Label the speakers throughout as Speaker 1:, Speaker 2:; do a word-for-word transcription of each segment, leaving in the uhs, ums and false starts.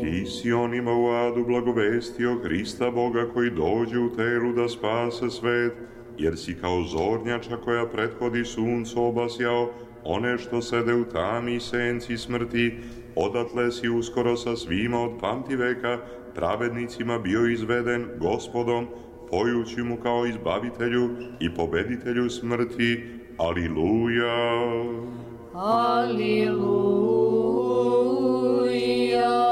Speaker 1: Ti si onima u adu blagovestio Hrista Boga koji dođe u telu da spase svet, jer si kao zornjača koja prethodi suncu obasjao one što sede u tami i senci smrti, odatle si uskoro sa svima od pamtiveka pravednicima bio izveden Gospodom, pojući mu kao izbavitelju i pobeditelju smrti. Aliluja!
Speaker 2: Aliluja!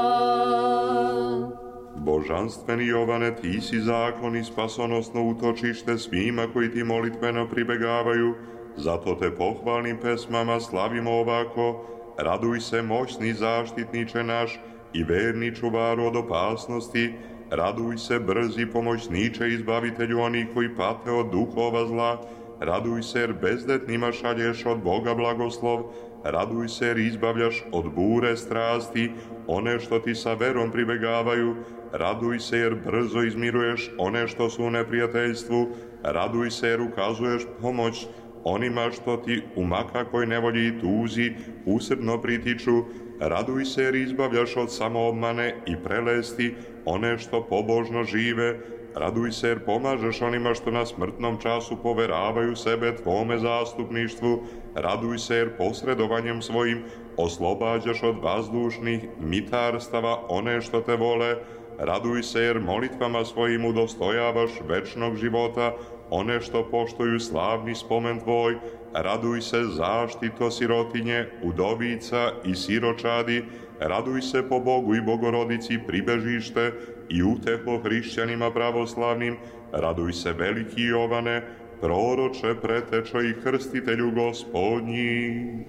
Speaker 1: Božanstveni Jovane, ti si zaklon i spasonosno utočište svima koji ti molitveno pribegavaju, zato te pohvalnim pesmama slavimo ovako. Raduj se, moćni zaštitniče naš i verni čuvaru od opasnosti, raduj se, brzi pomoćniče izbavitelju onih koji pate od duhova zla, raduj se jer bezdetnima šalješ od Boga blagoslov, raduj se jer izbavljaš od bure strasti one što ti sa verom pribegavaju, raduj se jer brzo izmiruješ one što su u neprijateljstvu, raduj se jer ukazuješ pomoć onima što ti u makakoj nevolji i tuzi usrdno pritiču, raduj se jer izbavljaš od samoobmane i prelesti one što pobožno žive, raduj se jer pomažeš onima što na smrtnom času poveravaju sebe tvome zastupništvu, raduj se jer posredovanjem svojim oslobađaš od vazdušnih mitarstava one što te vole, raduj se jer molitvama svojim udostojavaš večnog života one što poštuju slavni spomen tvoj, raduj se zaštito sirotinje, udovica i siročadi, raduj se po Bogu i Bogorodici pribežište i uteho hrišćanima pravoslavnim, raduj se veliki Jovane, proroče, pretečo i krstitelju Gospodnji.